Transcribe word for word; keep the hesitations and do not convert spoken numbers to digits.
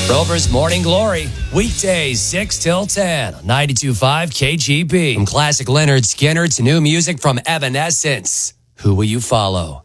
Rover's Morning Glory, weekdays six till ten, ninety-two point five K G B. From classic Leonard Skinner to new music from Evanescence. Who will you follow?